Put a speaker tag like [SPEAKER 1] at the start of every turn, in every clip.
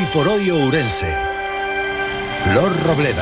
[SPEAKER 1] por hoy Ourense. Flor Robleda.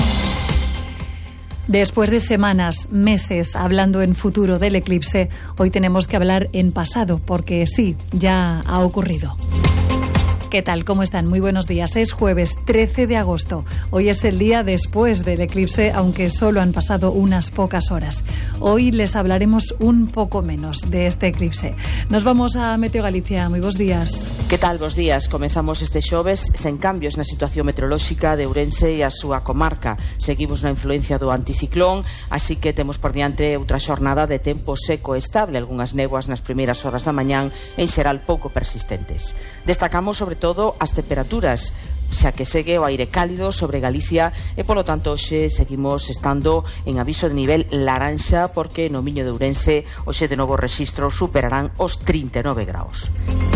[SPEAKER 2] Después de semanas, meses, hablando en futuro del eclipse, hoy tenemos que hablar en pasado, porque sí, ya ha ocurrido. ¿Qué tal? ¿Cómo están? Muy buenos días. Es jueves 13 de agosto. Hoy es el día después del eclipse, aunque solo han pasado unas pocas horas. Hoy les hablaremos un poco menos de este eclipse. Nos vamos a Meteo Galicia. Muy buenos días.
[SPEAKER 3] Que tal? Bos días. Comezamos este xoves sen cambios na situación meteorolóxica de Ourense e a súa comarca. Seguimos na influencia do anticiclón, así que temos por diante outra xornada de tempo seco e estable, algunhas néboas nas primeiras horas da mañán, en xeral pouco persistentes. Destacamos sobre todo as temperaturas, xa que segue o aire cálido sobre Galicia e polo tanto hoxe seguimos estando en aviso de nivel laranxa, porque no Miño de Ourense hoxe de novo rexistros superarán os 39 graus.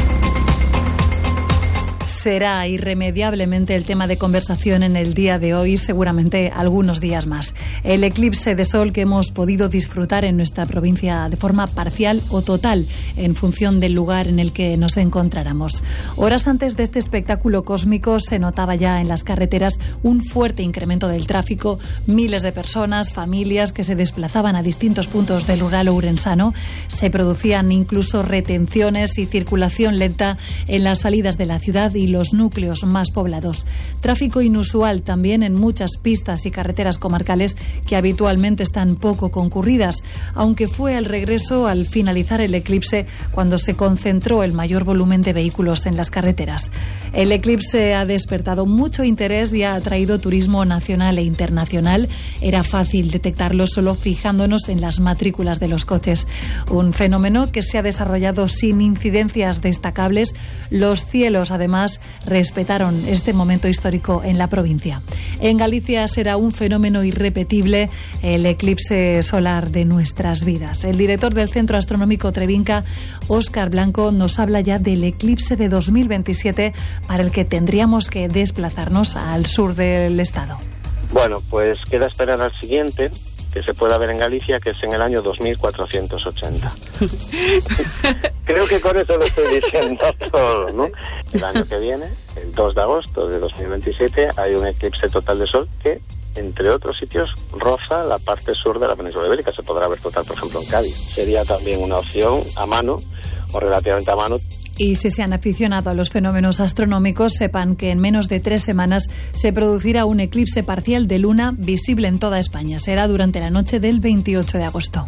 [SPEAKER 2] Será irremediablemente el tema de conversación en el día de hoy, seguramente algunos días más. El eclipse de sol que hemos podido disfrutar en nuestra provincia de forma parcial o total, en función del lugar en el que nos encontráramos. Horas antes de este espectáculo cósmico se notaba ya en las carreteras un fuerte incremento del tráfico, miles de personas, familias que se desplazaban a distintos puntos del rural ourensano. Se producían incluso retenciones y circulación lenta en las salidas de la ciudad y los núcleos más poblados. Tráfico inusual también en muchas pistas y carreteras comarcales que habitualmente están poco concurridas, aunque fue al regreso, al finalizar el eclipse, cuando se concentró el mayor volumen de vehículos en las carreteras. El eclipse ha despertado mucho interés y ha atraído turismo nacional e internacional. Era fácil detectarlo solo fijándonos en las matrículas de los coches. Un fenómeno que se ha desarrollado sin incidencias destacables. Los cielos, además, respetaron este momento histórico en la provincia. En Galicia será un fenómeno irrepetible el eclipse solar de nuestras vidas. El director del Centro Astronómico Trevinca, Óscar Blanco, nos habla ya del eclipse de 2027, para el que tendríamos que desplazarnos al sur del estado.
[SPEAKER 4] Bueno, pues queda esperar al siguiente, que se pueda ver en Galicia, que es en el año 2480. Creo que con eso lo estoy diciendo todo, ¿no? El año que viene, el 2 de agosto de 2027, hay un eclipse total de sol que, entre otros sitios, roza la parte sur de la península ibérica. Se podrá ver total, por ejemplo, en Cádiz. Sería también una opción a mano, o relativamente a mano.
[SPEAKER 2] Y si se han aficionado a los fenómenos astronómicos, sepan que en menos de 3 semanas se producirá un eclipse parcial de luna visible en toda España. Será durante la noche del 28 de agosto.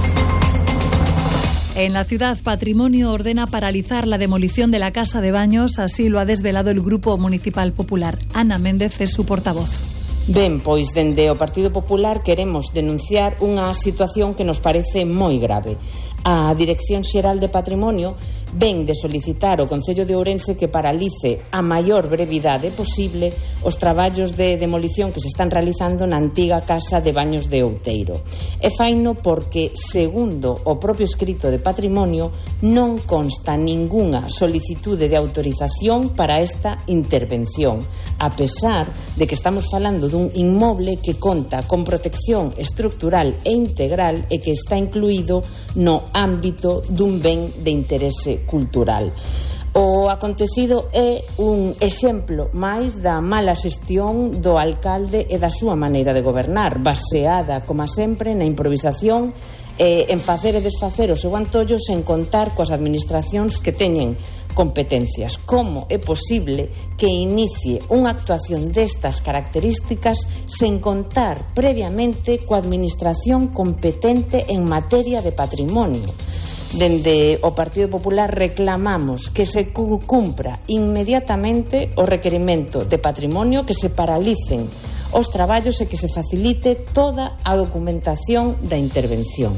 [SPEAKER 2] En la ciudad, Patrimonio ordena paralizar la demolición de la casa de baños. Así lo ha desvelado el Grupo Municipal Popular. Ana Méndez es su portavoz.
[SPEAKER 5] Ben, pois dende o Partido Popular queremos denunciar unha situación que nos parece moi grave. A Dirección Xeral de Patrimonio ven de solicitar ao Concello de Ourense que paralice a maior brevidade posible os traballos de demolición que se están realizando na antiga casa de baños de Outeiro. E faino porque, segundo o propio escrito de Patrimonio, non consta ningunha solicitude de autorización para esta intervención, a pesar de que estamos falando dun inmoble que conta con protección estructural e integral e que está incluído no ámbito dun ben de interese cultural. O acontecido é un exemplo máis da mala xestión do alcalde e da súa maneira de gobernar, baseada, como sempre, na improvisación en facer e desfacer o seu antollo sen contar coas administracións que teñen competencias. Como é posible que inicie unha actuación destas características sen contar previamente coa administración competente en materia de patrimonio? Dende o Partido Popular reclamamos que se cumpra inmediatamente o requerimento de patrimonio, que se paralicen os traballos e que se facilite toda a documentación da intervención.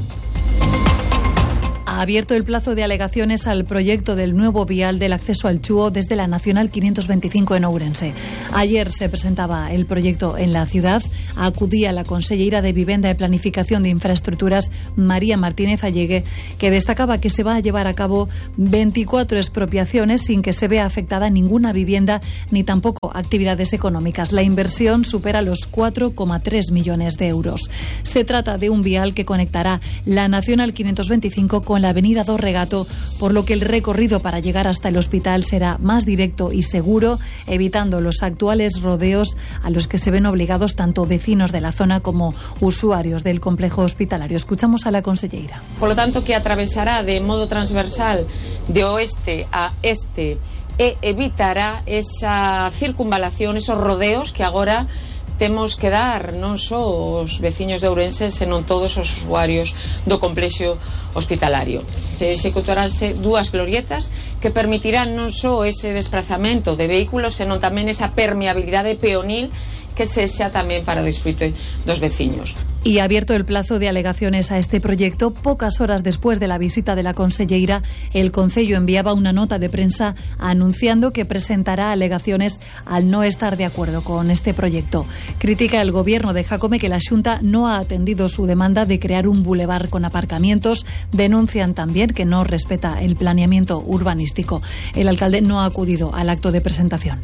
[SPEAKER 2] Ha abierto el plazo de alegaciones al proyecto del nuevo vial del acceso al Chúo desde la Nacional 525 en Ourense. Ayer se presentaba el proyecto en la ciudad. Acudía la consellera de Vivenda y Planificación de Infraestructuras, María Martínez Allegue, que destacaba que se va a llevar a cabo 24 expropiaciones sin que se vea afectada ninguna vivienda ni tampoco actividades económicas. La inversión supera los 4,3 millones de euros. Se trata de un vial que conectará la Nacional 525 con la avenida do Regato, por lo que el recorrido para llegar hasta el hospital será más directo y seguro, evitando los actuales rodeos a los que se ven obligados tanto vecinos de la zona como usuarios del complejo hospitalario. Escuchamos a la conselleira.
[SPEAKER 6] Por lo tanto, que atravesará de modo transversal de oeste a este e evitará esa circunvalación, esos rodeos que agora temos que dar non só os veciños de Ourense, senón todos os usuarios do complexo hospitalario. Se executaránse dúas glorietas que permitirán non só ese desprazamento de vehículos, senón tamén esa permeabilidade peonil que sexa tamén para o disfrute dos veciños.
[SPEAKER 2] Y abierto el plazo de alegaciones a este proyecto, pocas horas después de la visita de la conselleira, el Concello enviaba una nota de prensa anunciando que presentará alegaciones al no estar de acuerdo con este proyecto. Critica el gobierno de Jácome que la Xunta no ha atendido su demanda de crear un bulevar con aparcamientos. Denuncian también que no respeta el planeamiento urbanístico. El alcalde no ha acudido al acto de presentación.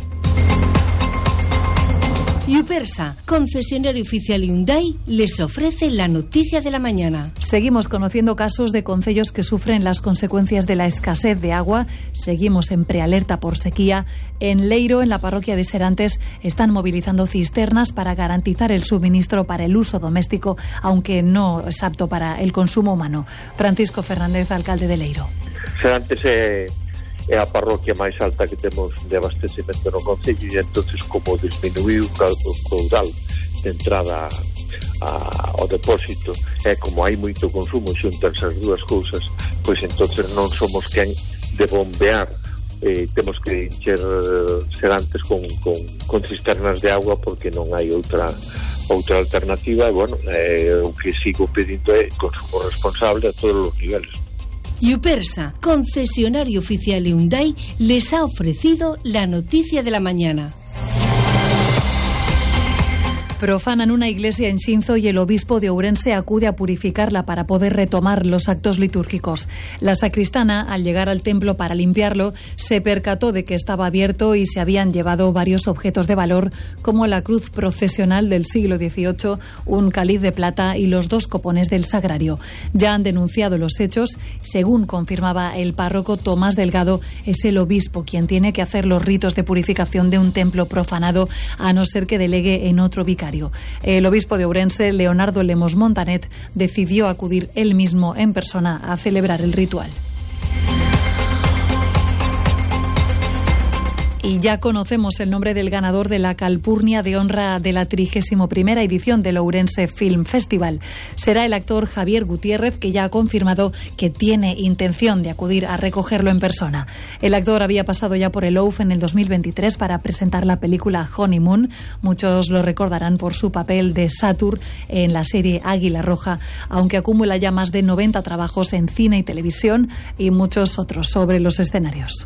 [SPEAKER 7] Yupersa, concesionario oficial Hyundai, les ofrece la noticia de la mañana.
[SPEAKER 2] Seguimos conociendo casos de concellos que sufren las consecuencias de la escasez de agua. Seguimos en prealerta por sequía. En Leiro, en la parroquia de Serantes, están movilizando cisternas para garantizar el suministro para el uso doméstico, aunque no es apto para el consumo humano. Francisco Fernández, alcalde de Leiro.
[SPEAKER 8] Serantes é a parroquia máis alta que temos de abastecimento no concello, e entonces como disminuiu o caudal de entrada ao depósito, e como hai moito consumo xuntanse as dúas cousas, pois entonces non somos quen de bombear, temos que encher Serantes con cisternas de agua porque non hai outra alternativa. E bueno, o que sigo pedindo é consumo responsable a todos os niveles.
[SPEAKER 7] Yupersa, concesionario oficial Hyundai, les ha ofrecido la noticia de la mañana.
[SPEAKER 2] Profanan una iglesia en Xinzo y el obispo de Ourense acude a purificarla para poder retomar los actos litúrgicos. La sacristana, al llegar al templo para limpiarlo, se percató de que estaba abierto y se habían llevado varios objetos de valor, como la cruz procesional del siglo XVIII, un cáliz de plata y los 2 copones del sagrario. Ya han denunciado los hechos. Según confirmaba el párroco Tomás Delgado, es el obispo quien tiene que hacer los ritos de purificación de un templo profanado, a no ser que delegue en otro vicario. El obispo de Ourense, Leonardo Lemos Montanet, decidió acudir él mismo en persona a celebrar el ritual. Y ya conocemos el nombre del ganador de la Calpurnia de Honra de la 31ª edición del Ourense Film Festival. Será el actor Javier Gutiérrez, que ya ha confirmado que tiene intención de acudir a recogerlo en persona. El actor había pasado ya por el OUF en el 2023 para presentar la película Honeymoon. Muchos lo recordarán por su papel de Satur en la serie Águila Roja, aunque acumula ya más de 90 trabajos en cine y televisión y muchos otros sobre los escenarios.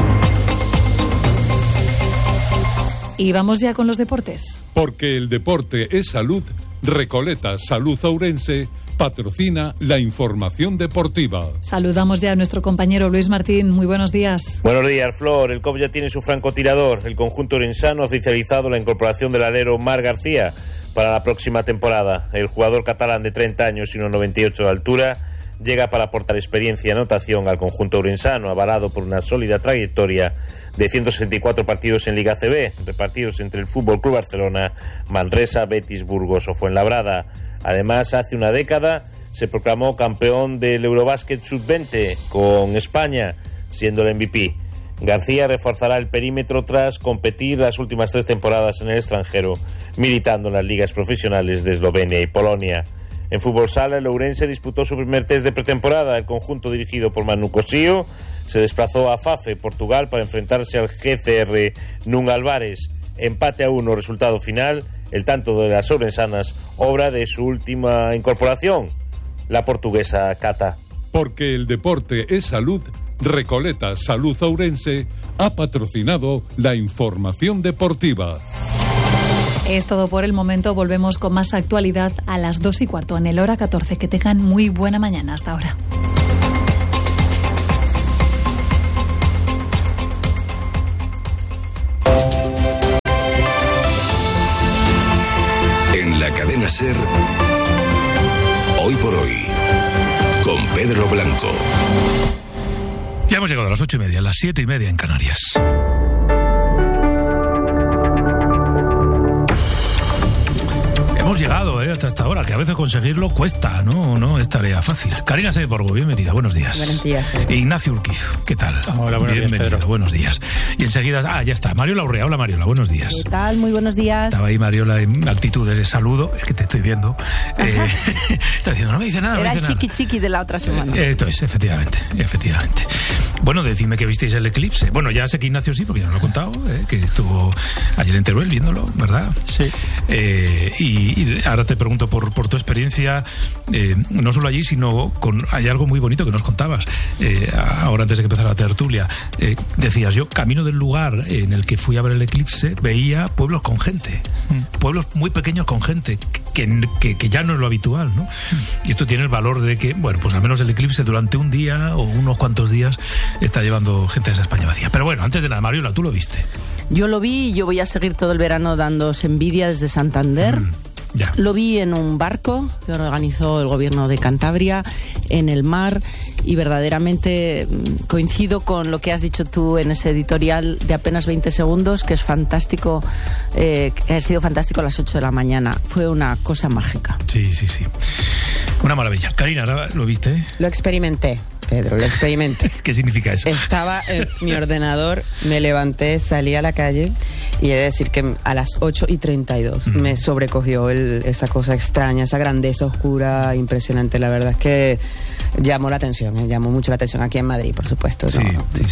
[SPEAKER 2] Y vamos ya con los deportes.
[SPEAKER 9] Porque el deporte es salud, Recoleta Salud Ourense patrocina la información deportiva.
[SPEAKER 2] Saludamos ya a nuestro compañero Luis Martín. Muy buenos días.
[SPEAKER 10] Buenos días, Flor. El COP ya tiene su francotirador. El conjunto orensano ha oficializado la incorporación del alero Marc García para la próxima temporada. El jugador catalán de 30 años y 1,98 de altura llega para aportar experiencia y anotación al conjunto orensano, avalado por una sólida trayectoria de 164 partidos en Liga CB, repartidos entre el Fútbol Club Barcelona, Manresa, Betis, Burgos o Fuenlabrada. Además, hace una década se proclamó campeón del Eurobásquet Sub-20 con España, siendo el MVP. García reforzará el perímetro tras competir las últimas 3 temporadas en el extranjero, militando en las ligas profesionales de Eslovenia y Polonia. En fútbol sala, el Ourense disputó su primer test de pretemporada. El conjunto dirigido por Manu Cosío se desplazó a Fafe, Portugal, para enfrentarse al GCR Nun Álvarez. Empate a 1, resultado final. El tanto de las ourensanas, obra de su última incorporación, la portuguesa Cata.
[SPEAKER 9] Porque el deporte es salud, Recoleta Salud Ourense ha patrocinado la información deportiva.
[SPEAKER 2] Es todo por el momento. Volvemos con más actualidad a las 2:15 en el hora 14. Que tengan muy buena mañana. Hasta ahora.
[SPEAKER 1] En la cadena SER, Hoy por Hoy, con Pedro Blanco.
[SPEAKER 11] Hemos llegado a las 8:30, a las 7:30 en Canarias. Hemos llegado hasta esta hora, que a veces conseguirlo cuesta, no es tarea fácil. Karina Saiz-Borgo, bienvenida, buenos días.
[SPEAKER 12] Buenos días.
[SPEAKER 11] Ignacio Urquiz, ¿qué tal?
[SPEAKER 12] Hola, buenos días,
[SPEAKER 11] Pedro. Buenos días. Y enseguida, ya está, Mariola Urrea. Hola, Mariola, buenos días.
[SPEAKER 12] ¿Qué tal? Muy buenos días.
[SPEAKER 11] Estaba ahí Mariola en actitudes de saludo, es que te estoy viendo. Está diciendo, no me dice nada.
[SPEAKER 12] Era el chiqui de la otra semana.
[SPEAKER 11] Esto es, efectivamente. Bueno, decidme que visteis el eclipse. Bueno, ya sé que Ignacio sí, porque ya nos lo he contado, que estuvo ayer en Teruel viéndolo, ¿verdad?
[SPEAKER 13] Sí.
[SPEAKER 11] Y ahora te pregunto por tu experiencia, no solo allí, sino hay algo muy bonito que nos contabas ahora antes de que empezara la tertulia. Decías, yo camino del lugar en el que fui a ver el eclipse, veía pueblos con gente, pueblos muy pequeños con gente, que ya no es lo habitual, ¿no? Y esto tiene el valor de que, bueno, pues al menos el eclipse durante un día o unos cuantos días está llevando gente a esa España vacía. Pero bueno, antes de nada, Mariola, tú lo viste.
[SPEAKER 12] Yo lo vi y yo voy a seguir todo el verano dándoos envidia desde Santander.
[SPEAKER 11] Ya.
[SPEAKER 12] Lo vi en un barco que organizó el gobierno de Cantabria, en el mar, y verdaderamente coincido con lo que has dicho tú en ese editorial de apenas 20 segundos, que es fantástico, que ha sido fantástico a las 8 de la mañana. Fue una cosa mágica.
[SPEAKER 11] Sí. Una maravilla. Karina, ¿lo viste?
[SPEAKER 14] Lo experimenté. Pedro, lo experimenté.
[SPEAKER 11] ¿Qué significa eso?
[SPEAKER 14] Estaba en mi ordenador, me levanté, salí a la calle y he de decir que a las 8:32 me sobrecogió esa cosa extraña, esa grandeza oscura, impresionante. La verdad es que llamó mucho la atención aquí en Madrid, por supuesto.
[SPEAKER 11] Sí.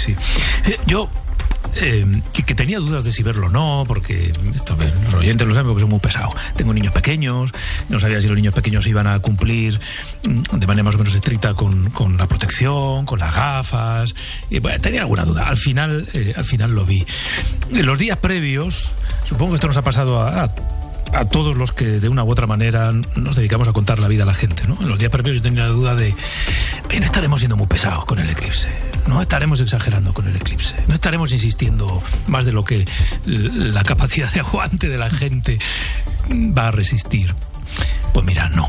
[SPEAKER 11] Yo que tenía dudas de si verlo o no, porque los oyentes lo saben porque soy muy pesado. Tengo niños pequeños, no sabía si los niños pequeños iban a cumplir de manera más o menos estricta con la protección, con las gafas, y bueno, tenía alguna duda. Al final lo vi. En los días previos, supongo que esto nos ha pasado a todos los que de una u otra manera nos dedicamos a contar la vida a la gente, ¿no? En los días previos yo tenía la duda de, no estaremos siendo muy pesados con el eclipse, no estaremos exagerando con el eclipse, no estaremos insistiendo más de lo que la capacidad de aguante de la gente va a resistir. Pues mira, no.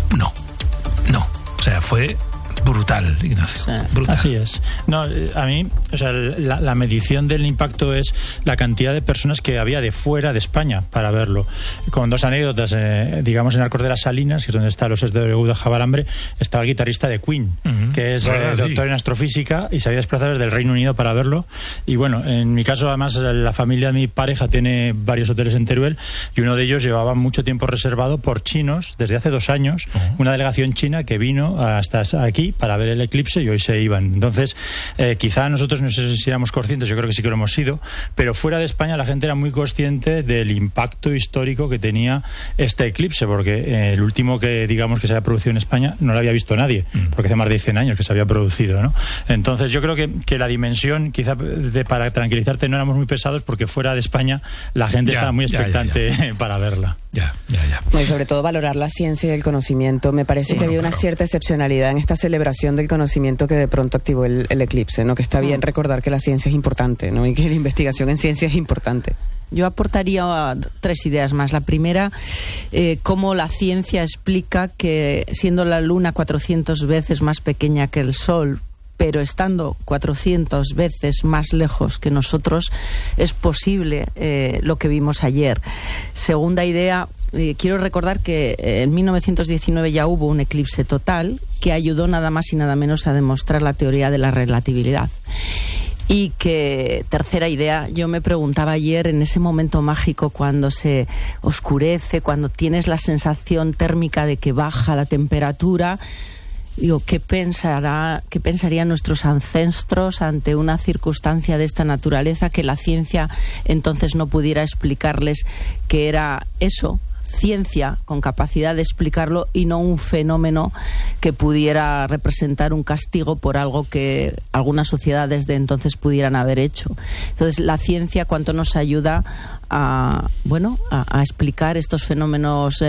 [SPEAKER 11] O sea, fue brutal, Ignacio. Brutal.
[SPEAKER 13] Así es. No, a mí, o sea, la medición del impacto es la cantidad de personas que había de fuera de España para verlo. Con dos anécdotas, digamos, en Arcos de las Salinas, que es donde está los SW de Jabalambre, estaba el guitarrista de Queen, que es doctor en astrofísica y se había desplazado desde el Reino Unido para verlo. Y bueno, en mi caso, además, la familia de mi pareja tiene varios hoteles en Teruel y uno de ellos llevaba mucho tiempo reservado por chinos desde hace 2 años, una delegación china que vino hasta aquí para ver el eclipse y hoy se iban. Entonces, quizá nosotros no sé si éramos conscientes, yo creo que sí que lo hemos sido, pero fuera de España la gente era muy consciente del impacto histórico que tenía este eclipse, porque el último que digamos que se había producido en España no lo había visto nadie, porque hace más de 100 años que se había producido, ¿no? Entonces yo creo que la dimensión, quizá para tranquilizarte, no éramos muy pesados porque fuera de España la gente estaba muy expectante para verla.
[SPEAKER 11] Ya.
[SPEAKER 14] Y sobre todo valorar la ciencia y el conocimiento. Me parece que había una cierta excepcionalidad en esta celebración del conocimiento que de pronto activó el eclipse, ¿no? Que está bien recordar que la ciencia es importante, ¿no? Y que la investigación en ciencia es importante.
[SPEAKER 12] Yo aportaría 3 ideas más. La primera, cómo la ciencia explica que siendo la Luna 400 veces más pequeña que el Sol, pero estando 400 veces más lejos que nosotros, es posible lo que vimos ayer. Segunda idea, quiero recordar que en 1919 ya hubo un eclipse total que ayudó nada más y nada menos a demostrar la teoría de la relatividad. Y que, tercera idea, yo me preguntaba ayer en ese momento mágico cuando se oscurece, cuando tienes la sensación térmica de que baja la temperatura, digo, ¿qué pensarían nuestros ancestros ante una circunstancia de esta naturaleza que la ciencia entonces no pudiera explicarles que era eso? Ciencia con capacidad de explicarlo y no un fenómeno que pudiera representar un castigo por algo que algunas sociedades de entonces pudieran haber hecho. Entonces, la ciencia cuánto nos ayuda a explicar estos fenómenos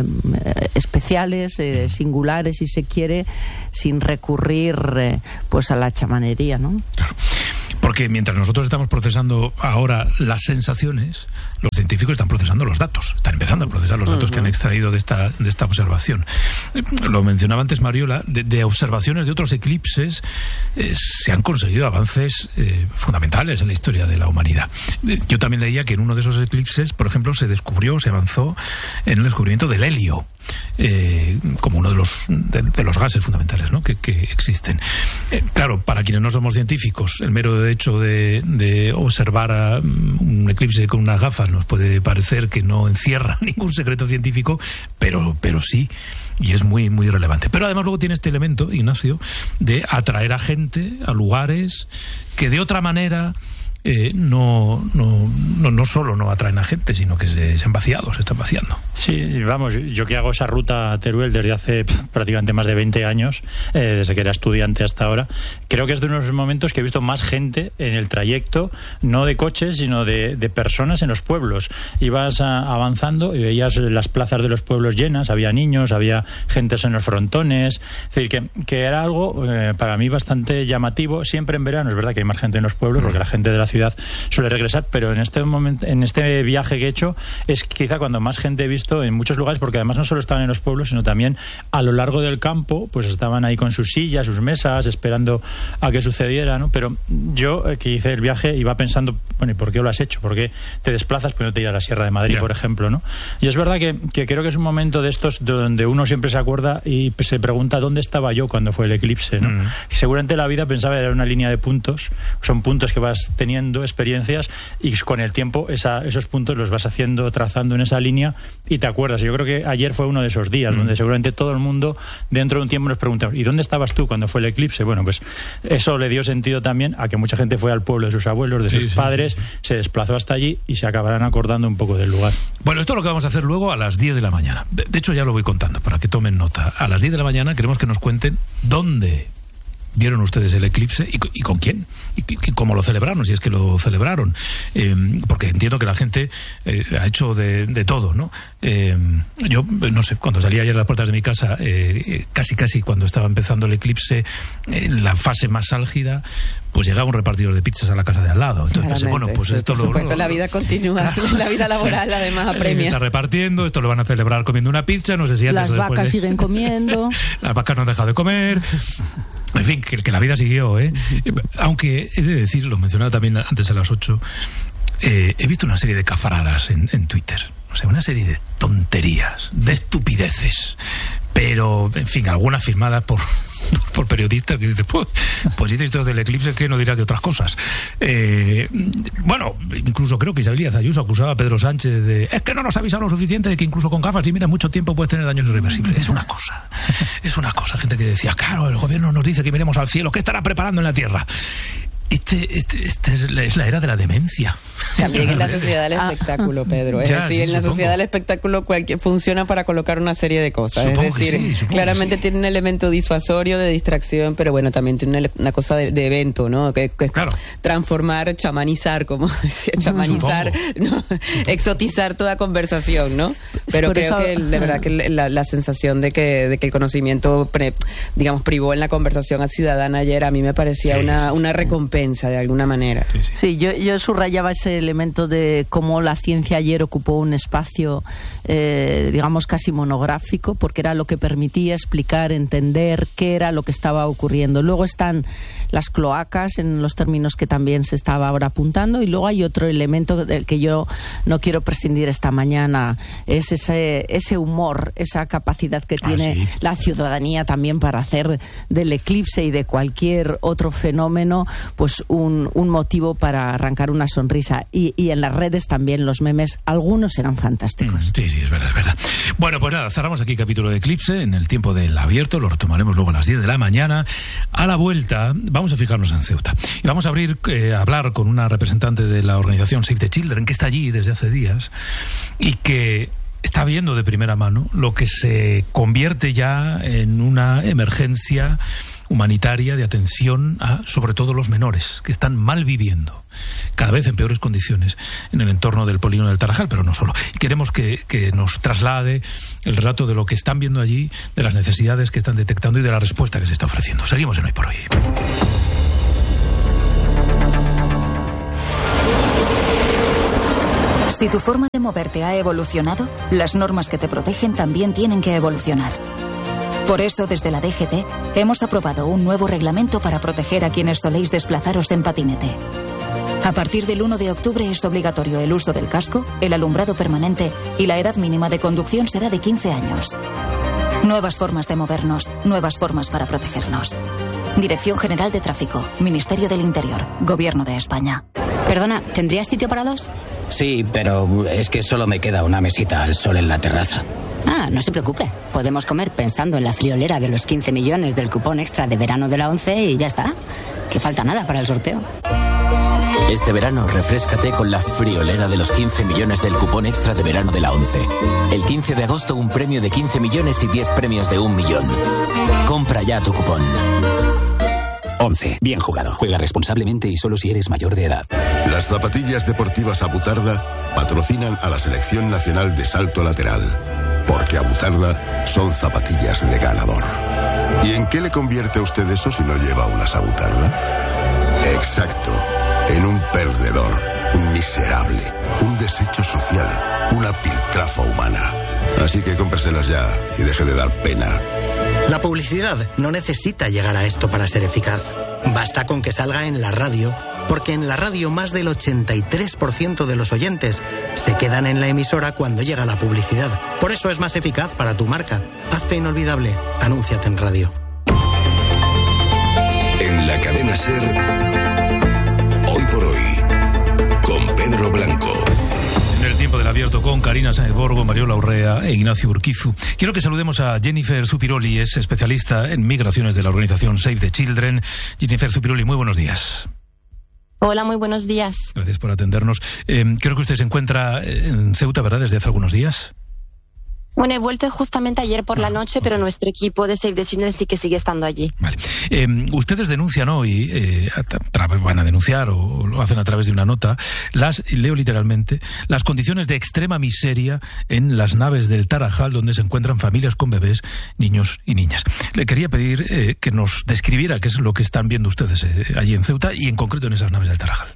[SPEAKER 12] especiales, singulares, si se quiere, sin recurrir pues a la chamanería, ¿no?
[SPEAKER 11] Claro. Porque mientras nosotros estamos procesando ahora las sensaciones, los científicos están procesando los datos, están empezando a procesar los datos que han extraído de esta observación. Lo mencionaba antes Mariola, de observaciones de otros eclipses se han conseguido avances fundamentales en la historia de la humanidad. Yo también leía que en uno de esos eclipses, por ejemplo, se avanzó en el descubrimiento del helio, como uno de los gases fundamentales, ¿no?, que existen. Claro, para quienes no somos científicos, el mero hecho de observar un eclipse con unas gafas nos puede parecer que no encierra ningún secreto científico, pero sí, y es muy, muy relevante. Pero además luego tiene este elemento, Ignacio, de atraer a gente, a lugares que de otra manera no solo no atraen a gente, sino que se han vaciado, se están vaciando.
[SPEAKER 13] Sí, vamos, yo que hago esa ruta a Teruel desde hace prácticamente más de 20 años, desde que era estudiante hasta ahora, creo que es de unos momentos que he visto más gente en el trayecto, no de coches, sino de personas en los pueblos. Ibas avanzando y veías las plazas de los pueblos llenas, había niños, había gentes en los frontones, es decir, que era algo para mí bastante llamativo. Siempre en verano es verdad que hay más gente en los pueblos, porque la gente de la ciudad suele regresar, pero en este momento, en este viaje que he hecho, es quizá cuando más gente he visto en muchos lugares, porque además no solo estaban en los pueblos, sino también a lo largo del campo, pues estaban ahí con sus sillas, sus mesas, esperando a que sucediera, ¿no? Pero yo, que hice el viaje, iba pensando, bueno, ¿y por qué lo has hecho? ¿Por qué te desplazas pero no te ir a la Sierra de Madrid, por ejemplo, ¿no? Y es verdad que creo que es un momento de estos donde uno siempre se acuerda y se pregunta ¿dónde estaba yo cuando fue el eclipse, ¿no? Y seguramente la vida pensaba era una línea de puntos, son puntos que vas teniendo experiencias y con el tiempo esos puntos los vas trazando en esa línea y te acuerdas. Yo creo que ayer fue uno de esos días donde seguramente todo el mundo dentro de un tiempo nos pregunta ¿y dónde estabas tú cuando fue el eclipse? Bueno, pues eso le dio sentido también a que mucha gente fue al pueblo de sus abuelos, de sus padres, se desplazó hasta allí y se acabarán acordando un poco del lugar.
[SPEAKER 11] Bueno, esto es lo que vamos a hacer luego a las 10 de la mañana. De hecho, ya lo voy contando para que tomen nota. A las 10 de la mañana queremos que nos cuenten dónde vieron ustedes el eclipse y con quién y cómo lo celebraron, si es que lo celebraron, porque entiendo que la gente ha hecho de todo, ¿no? Yo no sé, cuando salí ayer a las puertas de mi casa, casi cuando estaba empezando el eclipse, en la fase más álgida, pues llegaba un repartidor de pizzas a la casa de al lado. Entonces pensé, bueno, pues esto
[SPEAKER 14] por supuesto, la vida continúa, claro. La vida laboral además apremia.
[SPEAKER 11] Está repartiendo, esto lo van a celebrar comiendo una pizza, no sé si antes
[SPEAKER 12] las vacas siguen comiendo.
[SPEAKER 11] Las vacas no han dejado de comer. En fin, que la vida siguió, ¿eh? Aunque he de decir, lo mencionaba también antes a las 8, he visto una serie de cafradas en Twitter. O sea, una serie de tonterías, de estupideces. Pero, en fin, algunas firmadas por periodistas que dicen, pues si esto del eclipse, ¿qué no dirás de otras cosas? Bueno, incluso creo que Isabel Díaz Ayuso acusaba a Pedro Sánchez de es que no nos ha avisado lo suficiente de que incluso con gafas y mira mucho tiempo puedes tener daños irreversibles. Es una cosa. Gente que decía, claro, el gobierno nos dice que miremos al cielo, ¿qué estará preparando en la tierra? Es la era de la demencia.
[SPEAKER 14] También en la sociedad del espectáculo, Pedro. Es decir, en la sociedad del espectáculo funciona para colocar una serie de cosas. Es decir, claramente tiene un elemento disuasorio de distracción, pero bueno, también tiene una cosa de evento, ¿no? Que claro. Transformar, chamanizar, como decía, chamanizar, ¿no? Exotizar toda conversación, ¿no? Pero creo que de verdad que la sensación de que el conocimiento, digamos, privó en la conversación ciudadana ayer, a mí me parecía una recompensa de alguna manera.
[SPEAKER 12] Sí, yo subrayaba ese elemento de cómo la ciencia ayer ocupó un espacio, digamos, casi monográfico, porque era lo que permitía explicar, entender qué era lo que estaba ocurriendo. Luego están las cloacas, en los términos que también se estaba ahora apuntando, y luego hay otro elemento del que yo no quiero prescindir esta mañana, es ese humor, esa capacidad que tiene la ciudadanía también para hacer del eclipse y de cualquier otro fenómeno pues un motivo para arrancar una sonrisa, y en las redes también los memes, algunos eran fantásticos.
[SPEAKER 11] Sí, es verdad. Bueno, pues nada, cerramos aquí capítulo de Eclipse en el tiempo del abierto, lo retomaremos luego a las 10 de la mañana. A la vuelta vamos a fijarnos en Ceuta y vamos a hablar con una representante de la organización Save the Children, que está allí desde hace días y que está viendo de primera mano lo que se convierte ya en una emergencia humanitaria de atención a, sobre todo, los menores, que están mal viviendo, cada vez en peores condiciones, en el entorno del polígono del Tarajal, pero no solo. Y queremos que nos traslade el relato de lo que están viendo allí, de las necesidades que están detectando y de la respuesta que se está ofreciendo. Seguimos en Hoy por Hoy.
[SPEAKER 15] Si tu forma de moverte ha evolucionado, las normas que te protegen también tienen que evolucionar. Por eso, desde la DGT, hemos aprobado un nuevo reglamento para proteger a quienes soléis desplazaros en patinete. A partir del 1 de octubre es obligatorio el uso del casco, el alumbrado permanente y la edad mínima de conducción será de 15 años. Nuevas formas de movernos, nuevas formas para protegernos. Dirección General de Tráfico, Ministerio del Interior, Gobierno de España.
[SPEAKER 16] Perdona, ¿tendrías sitio para dos?
[SPEAKER 17] Sí, pero es que solo me queda una mesita al sol en la terraza.
[SPEAKER 16] Ah, no se preocupe. Podemos comer pensando en la friolera de los 15 millones del cupón extra de verano de la ONCE y ya está. Que falta nada para el sorteo.
[SPEAKER 18] Este verano refréscate con la friolera de los 15 millones del cupón extra de verano de la ONCE. El 15 de agosto un premio de 15 millones y 10 premios de 1 millón. Compra ya tu cupón.
[SPEAKER 19] 11. Bien jugado. Juega responsablemente y solo si eres mayor de edad.
[SPEAKER 20] Las zapatillas deportivas Abutarda patrocinan a la Selección Nacional de Salto Lateral. Porque Abutarda son zapatillas de ganador. ¿Y en qué le convierte a usted eso si no lleva unas Abutarda? Exacto. En un perdedor, un miserable, un desecho social, una piltrafa humana. Así que cómpreselas ya y deje de dar pena.
[SPEAKER 21] La publicidad no necesita llegar a esto para ser eficaz. Basta con que salga en la radio, porque en la radio más del 83% de los oyentes se quedan en la emisora cuando llega la publicidad. Por eso es más eficaz para tu marca. Hazte inolvidable. Anúnciate en radio.
[SPEAKER 19] En la cadena SER... Hoy por hoy, con Pedro Blanco.
[SPEAKER 11] En el tiempo del abierto con Karina Sáenz Borgo, Mariola Urrea e Ignacio Urquizu. Quiero que saludemos a Jennifer Zupiroli, es especialista en migraciones de la organización Save the Children. Jennifer Zupiroli, muy buenos días.
[SPEAKER 22] Hola, muy buenos días.
[SPEAKER 11] Gracias por atendernos. Creo que usted se encuentra en Ceuta, ¿verdad?, desde hace algunos días.
[SPEAKER 22] Bueno, he vuelto justamente ayer por la noche, pero nuestro equipo de Save the Children sí que sigue estando allí.
[SPEAKER 11] Vale. Ustedes denuncian hoy, van a denunciar o lo hacen a través de una nota, leo literalmente, las condiciones de extrema miseria en las naves del Tarajal, donde se encuentran familias con bebés, niños y niñas. Le quería pedir que nos describiera qué es lo que están viendo ustedes allí en Ceuta y en concreto en esas naves del Tarajal.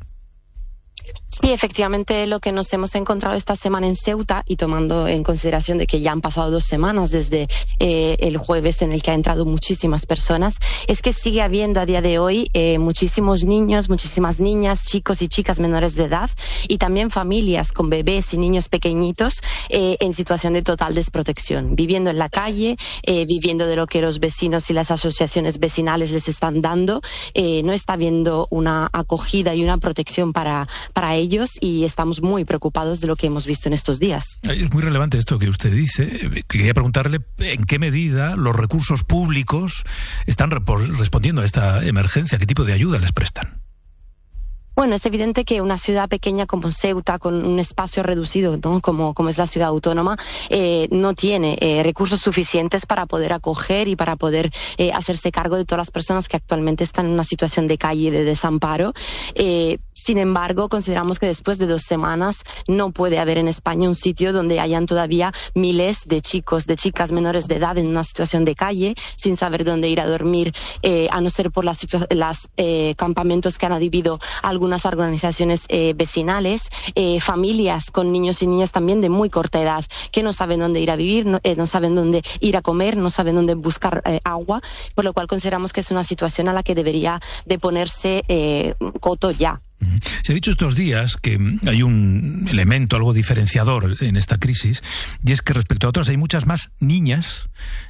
[SPEAKER 22] Sí, efectivamente, lo que nos hemos encontrado esta semana en Ceuta, y tomando en consideración de que ya han pasado 2 semanas desde el jueves en el que han entrado muchísimas personas, es que sigue habiendo a día de hoy muchísimos niños, muchísimas niñas, chicos y chicas menores de edad, y también familias con bebés y niños pequeñitos en situación de total desprotección, viviendo en la calle, viviendo de lo que los vecinos y las asociaciones vecinales les están dando. No está habiendo una acogida y una protección para ellos, y estamos muy preocupados de lo que hemos visto en estos días.
[SPEAKER 11] Es muy relevante esto que usted dice. Quería preguntarle en qué medida los recursos públicos están respondiendo a esta emergencia, qué tipo de ayuda les prestan.
[SPEAKER 22] Bueno, es evidente que una ciudad pequeña como Ceuta, con un espacio reducido, ¿no?, como es la ciudad autónoma, no tiene recursos suficientes para poder acoger y para poder hacerse cargo de todas las personas que actualmente están en una situación de calle y de desamparo. Sin embargo, consideramos que después de 2 semanas no puede haber en España un sitio donde hayan todavía miles de chicos, de chicas menores de edad en una situación de calle, sin saber dónde ir a dormir, a no ser por las campamentos que han adherido algunas organizaciones vecinales, familias con niños y niñas también de muy corta edad que no saben dónde ir a vivir, no saben dónde ir a comer, no saben dónde buscar agua, por lo cual consideramos que es una situación a la que debería de ponerse coto ya.
[SPEAKER 11] Se ha dicho estos días que hay un elemento algo diferenciador en esta crisis, y es que respecto a otras hay muchas más niñas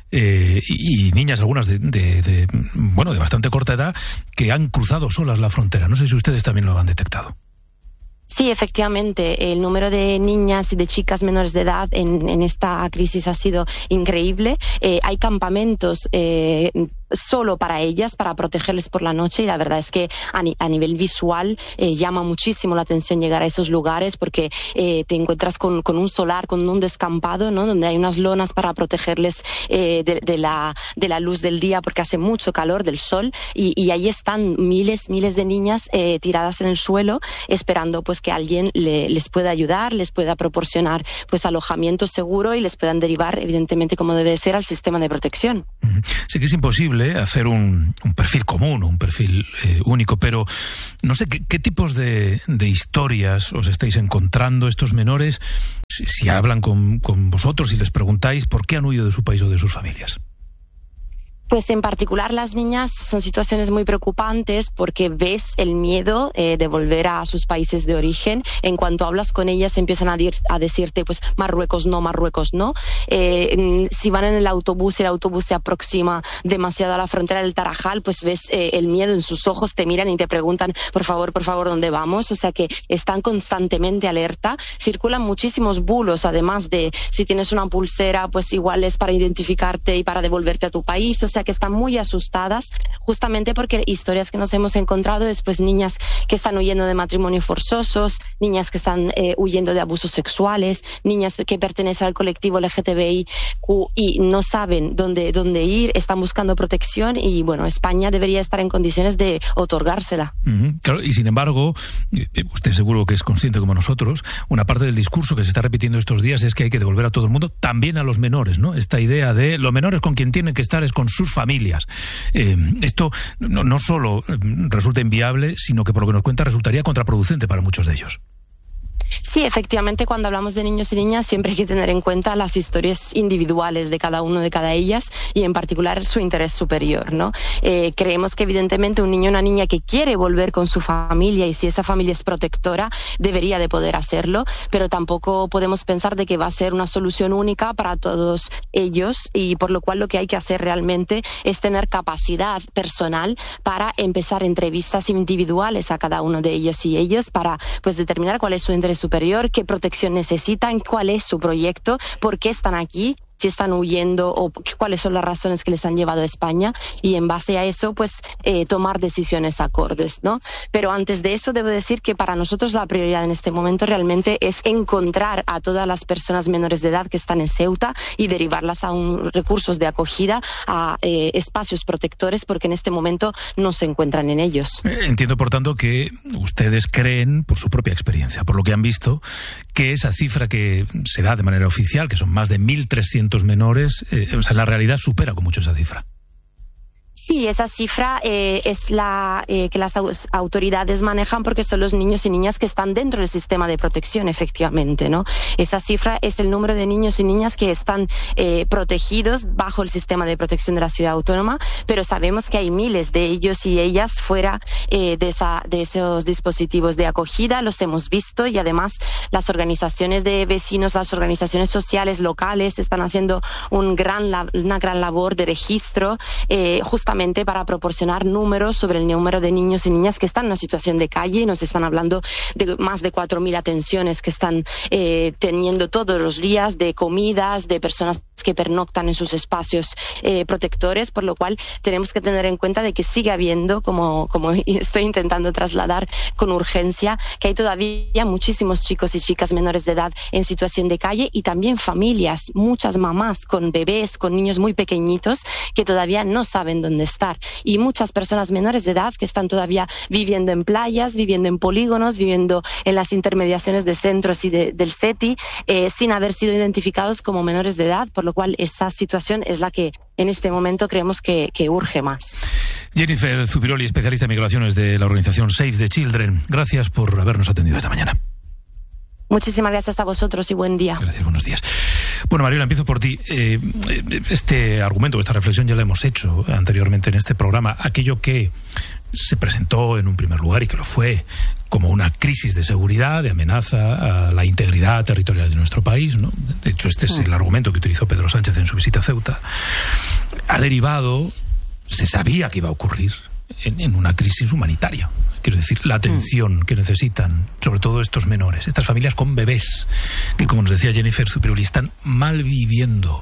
[SPEAKER 11] y niñas, algunas de bastante corta edad, que han cruzado solas la frontera. No sé si ustedes también lo han detectado.
[SPEAKER 22] Sí, efectivamente, el número de niñas y de chicas menores de edad en esta crisis ha sido increíble. Hay campamentos solo para ellas, para protegerles por la noche, y la verdad es que a nivel visual llama muchísimo la atención llegar a esos lugares, porque te encuentras con un solar, con un descampado, ¿no?, donde hay unas lonas para protegerles de la luz del día, porque hace mucho calor del sol, y ahí están miles de niñas tiradas en el suelo esperando pues que alguien les pueda ayudar, les pueda proporcionar pues alojamiento seguro y les puedan derivar, evidentemente, como debe ser, al sistema de protección.
[SPEAKER 11] Sé que es imposible hacer un perfil común, un perfil único, pero no sé qué tipos de historias os estáis encontrando estos menores si hablan con vosotros y les preguntáis por qué han huido de su país o de sus familias.
[SPEAKER 22] Pues en particular las niñas son situaciones muy preocupantes porque ves el miedo de volver a sus países de origen. En cuanto hablas con ellas empiezan a decirte pues Marruecos no. Si van en el autobús y el autobús se aproxima demasiado a la frontera del Tarajal, pues ves el miedo en sus ojos, te miran y te preguntan por favor, ¿dónde vamos? O sea que están constantemente alerta. Circulan muchísimos bulos, además de si tienes una pulsera, pues igual es para identificarte y para devolverte a tu país. O sea que están muy asustadas, justamente porque historias que nos hemos encontrado después, niñas que están huyendo de matrimonios forzosos, niñas que están huyendo de abusos sexuales, niñas que pertenecen al colectivo LGTBIQ y no saben dónde ir, están buscando protección y bueno, España debería estar en condiciones de otorgársela.
[SPEAKER 11] Claro, y sin embargo, usted seguro que es consciente como nosotros, una parte del discurso que se está repitiendo estos días es que hay que devolver a todo el mundo, también a los menores, ¿no? Esta idea de los menores con quien tienen que estar es con sus familias. Esto no solo resulta inviable, sino que por lo que nos cuenta resultaría contraproducente para muchos de ellos.
[SPEAKER 22] Sí, efectivamente, cuando hablamos de niños y niñas siempre hay que tener en cuenta las historias individuales de cada uno de cada ellas y en particular su interés superior, ¿no? Creemos que evidentemente un niño o una niña que quiere volver con su familia y si esa familia es protectora debería de poder hacerlo, pero tampoco podemos pensar de que va a ser una solución única para todos ellos y por lo cual lo que hay que hacer realmente es tener capacidad personal para empezar entrevistas individuales a cada uno de ellos y ellos para pues determinar cuál es su interés superior, qué protección necesitan, cuál es su proyecto, por qué están aquí, si están huyendo o cuáles son las razones que les han llevado a España y en base a eso pues tomar decisiones acordes, ¿no? Pero antes de eso debo decir que para nosotros la prioridad en este momento realmente es encontrar a todas las personas menores de edad que están en Ceuta y derivarlas a recursos de acogida, a espacios protectores porque en este momento no se encuentran en ellos.
[SPEAKER 11] Entiendo por tanto que ustedes creen, por su propia experiencia, por lo que han visto, que esa cifra que se da de manera oficial, que son más de 1.300 menores, o sea, la realidad supera con mucho esa cifra.
[SPEAKER 22] Sí, esa cifra es la que las autoridades manejan porque son los niños y niñas que están dentro del sistema de protección, efectivamente, ¿no? Esa cifra es el número de niños y niñas que están protegidos bajo el sistema de protección de la ciudad autónoma, pero sabemos que hay miles de ellos y ellas fuera de esos dispositivos de acogida, los hemos visto y además las organizaciones de vecinos, las organizaciones sociales locales están haciendo una gran labor de registro justamente para proporcionar números sobre el número de niños y niñas que están en una situación de calle. Nos están hablando de más de 4.000 atenciones que están teniendo todos los días, de comidas, de personas que pernoctan en sus espacios protectores, por lo cual tenemos que tener en cuenta de que sigue habiendo, como estoy intentando trasladar con urgencia, que hay todavía muchísimos chicos y chicas menores de edad en situación de calle y también familias, muchas mamás con bebés, con niños muy pequeñitos que todavía no saben dónde estar y muchas personas menores de edad que están todavía viviendo en playas, viviendo en polígonos, viviendo en las intermediaciones de centros y del SETI sin haber sido identificados como menores de edad, por lo cual esa situación es la que en este momento creemos que urge más.
[SPEAKER 11] Jennifer Zubiroli, especialista en migraciones de la organización Save the Children, gracias por habernos atendido esta mañana.
[SPEAKER 22] Muchísimas gracias a vosotros y buen día.
[SPEAKER 11] Gracias, buenos días. Bueno, Mariola, empiezo por ti. Este argumento, esta reflexión ya la hemos hecho anteriormente en este programa. Aquello que se presentó en un primer lugar y que lo fue como una crisis de seguridad, de amenaza a la integridad territorial de nuestro país, ¿no? De hecho, este es el argumento que utilizó Pedro Sánchez en su visita a Ceuta. Ha derivado, se sabía que iba a ocurrir, en una crisis humanitaria. Quiero decir, la atención que necesitan, sobre todo estos menores, estas familias con bebés, que como nos decía Jennifer Zubiroli, están mal viviendo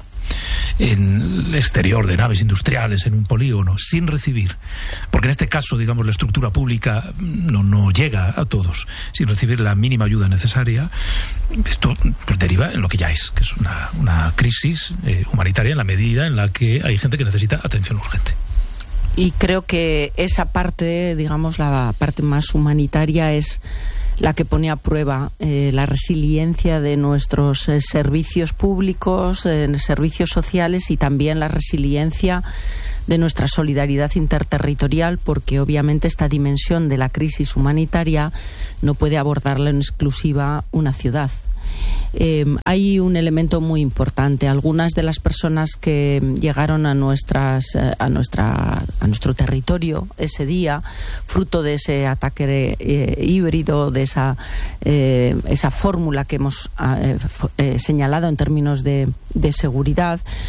[SPEAKER 11] en el exterior de naves industriales, en un polígono, sin recibir, porque en este caso, digamos, la estructura pública no llega a todos, sin recibir la mínima ayuda necesaria. Esto pues deriva en lo que ya es, que es una crisis humanitaria en la medida en la que hay gente que necesita atención urgente.
[SPEAKER 12] Y creo que esa parte, digamos, la parte más humanitaria es la que pone a prueba la resiliencia de nuestros servicios públicos, servicios sociales, y también la resiliencia de nuestra solidaridad interterritorial, porque obviamente esta dimensión de la crisis humanitaria no puede abordarla en exclusiva una ciudad. Hay un elemento muy importante. Algunas de las personas que llegaron a nuestro territorio ese día, fruto de ese ataque híbrido, de esa fórmula que hemos señalado en términos de seguridad,